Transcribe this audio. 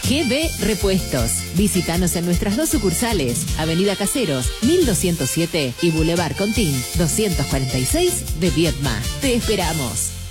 GB Repuestos. Visítanos en nuestras dos sucursales, Avenida Caseros, 1207 y Boulevard Contín, 246 de Viedma. Te esperamos.